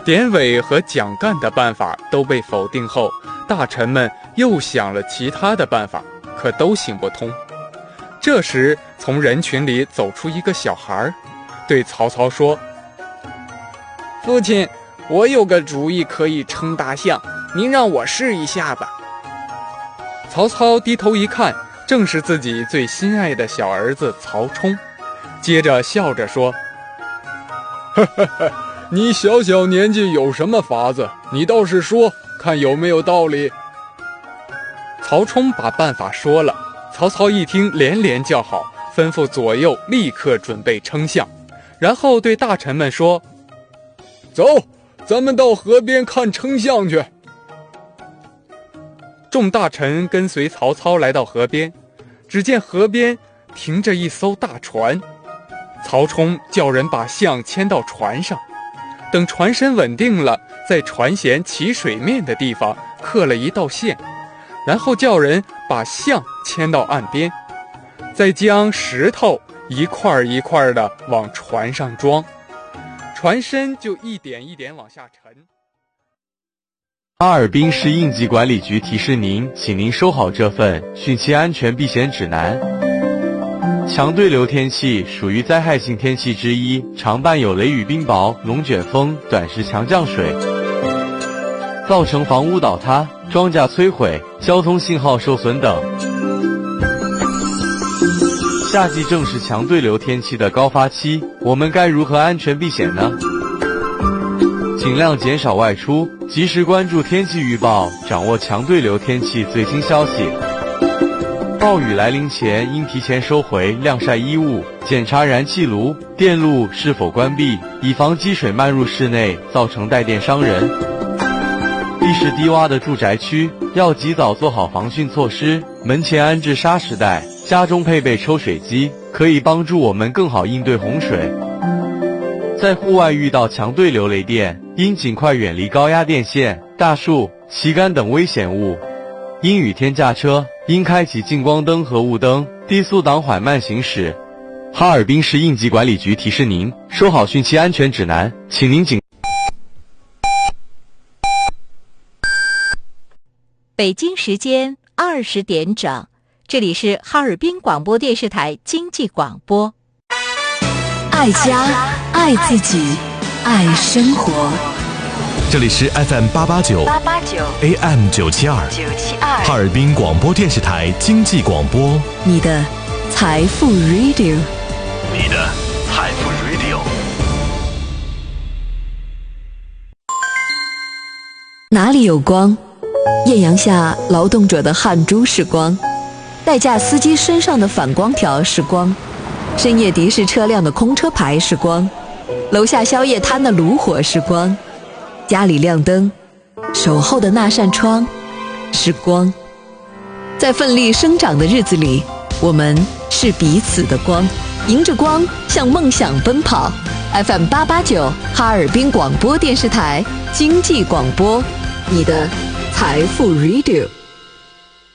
典韦和蒋干的办法都被否定后，大臣们又想了其他的办法，可都行不通。这时，从人群里走出一个小孩，对曹操说：“ 父亲，我有个主意可以称大象，您让我试一下吧。” 曹操低头一看，正是自己最心爱的小儿子曹冲，接着笑着说：“ 哈哈哈，你小小年纪有什么法子？你倒是说，看有没有道理。” 曹冲把办法说了，曹操一听连连叫好，吩咐左右立刻准备称象，然后对大臣们说：“ 走，咱们到河边看称象去。” 众大臣跟随曹操来到河边，只见河边停着一艘大船，曹冲叫人把象牵到船上，等船身稳定了，在船舷起水面的地方刻了一道线，然后叫人把象牵到岸边，再将石头一块一块的往船上装，船身就一点一点往下沉。 哈尔滨市应急管理局提示您，请您收好这份汛期安全避险指南。强对流天气属于灾害性天气之一，常伴有雷雨冰雹、龙卷风、短时强降水，造成房屋倒塌、庄稼摧毁、交通信号受损等。夏季正是强对流天气的高发期，我们该如何安全避险呢？尽量减少外出，及时关注天气预报，掌握强对流天气最新消息。暴雨来临前，应提前收回晾晒衣物，检查燃气炉、电路是否关闭，以防积水漫入室内，造成带电伤人。地势低洼的住宅区要及早做好防汛措施，门前安置沙石袋，家中配备抽水机，可以帮助我们更好应对洪水。在户外遇到强对流雷电，应尽快远离高压电线、大树、旗杆等危险物。阴雨天驾车，应开启近光灯和雾灯，低速档缓慢行驶。哈尔滨市应急管理局提示您，收好汛期安全指南，请您谨。 北京时间20点整，这里是哈尔滨广播电视台经济广播。 爱家，爱自己，爱生活。 这里是 FM889 AM972 哈尔滨广播电视台经济广播， 你的财富 Radio， 你的财富 Radio。 哪里有光？艳阳下劳动者的汗珠是光，代驾司机身上的反光条是光，深夜的士车辆的空车牌是光，楼下宵夜摊的炉火是光，家里亮灯，守候的那扇窗是光。在奋力生长的日子里，我们是彼此的光，迎着光向梦想奔跑。 FM889 哈尔滨广播电视台经济广播，你的财富 Radio。